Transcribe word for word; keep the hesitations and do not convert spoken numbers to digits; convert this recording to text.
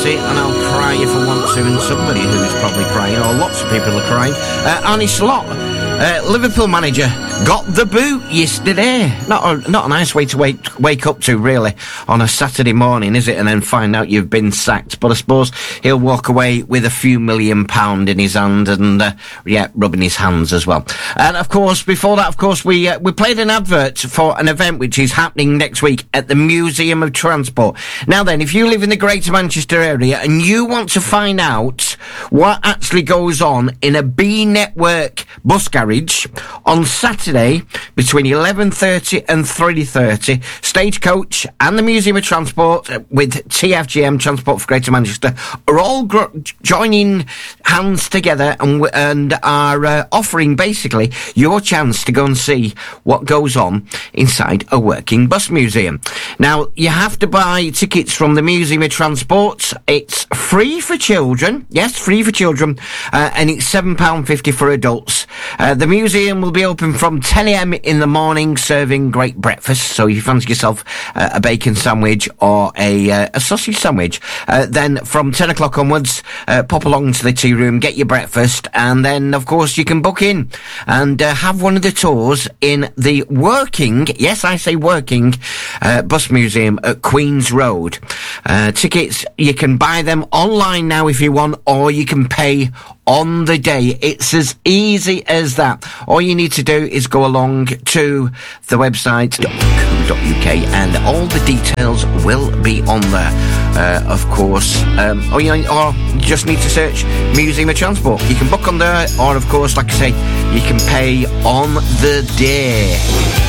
it, and I'll cry if I want to, and somebody who's probably crying, or lots of people are crying. Uh, Arnie Slot, uh, Liverpool manager, got the boot yesterday. Not a, not a nice way to wake wake up to, really, on a Saturday morning, is it? And then find out you've been sacked. But I suppose he'll walk away with a few million pound in his hand, and uh, yeah, rubbing his hands as well. And of course, before that, of course, we uh, we played an advert for an event which is happening next week at the Museum of Transport. Now then, if you live in the Greater Manchester area and you want to find out what actually goes on in a B Network bus garage on Saturday between eleven thirty and three thirty, Stagecoach and the Museum of Transport uh, with T F G M Transport for Greater Manchester are all gr- joining hands together and, w- and are uh, offering basically your chance to go and see what goes on inside a working bus museum. Now, you have to buy tickets from the Museum of Transport. It's free for children. Yes, free for children. Uh, and it's seven pounds fifty for adults. Uh, the museum will be open from ten a.m. in the morning, serving great breakfast. So if you fancy yourself uh, a bacon sandwich or a, uh, a sausage sandwich, uh, then from ten o'clock onwards, uh, pop along to the tea room, get your breakfast, and then, of course, you can book in and uh, have one of the tours in the working, yes, I say working, uh, bus museum at Queen's Road. Uh, tickets, you can buy them online now if you want, or you can pay on the day. It's as easy as that. All you need to do is go along to the website dot co dot uk and all the details will be on there. Uh, of course, um, or, you know, or you just need to search Museum of Transport. You can book on there, or of course, like I say, you can pay on the day.